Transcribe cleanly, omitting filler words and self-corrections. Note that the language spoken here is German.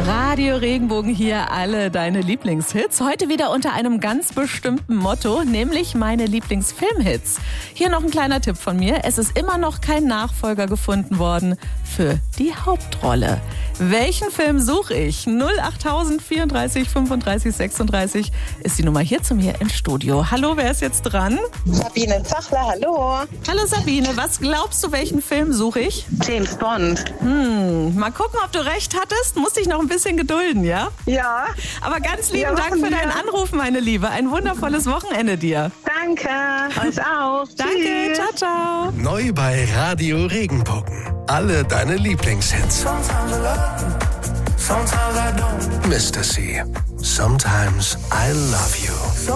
Radio Regenbogen hier, alle deine Lieblingshits. Heute wieder unter einem ganz bestimmten Motto, nämlich meine Lieblingsfilmhits. Hier noch ein kleiner Tipp von mir. Es ist immer noch kein Nachfolger gefunden worden für die Hauptrolle. Welchen Film suche ich? 08000 34 35 36 ist die Nummer hier zu mir ins Studio. Hallo, wer ist jetzt dran? Sabine Zachler, hallo. Hallo Sabine, was glaubst du, welchen Film suche ich? James Bond. Mal gucken, ob du recht hattest. Musst dich noch ein bisschen gedulden, ja? Ja. Aber ganz lieben Dank für deinen Anruf, meine Liebe. Ein wundervolles Wochenende dir. Danke, euch auch. Danke, Tschüss. ciao, ciao. Neu bei Radio Regenbogen. Alle deine Lieblingshits. Mr. C. Sometimes I love you.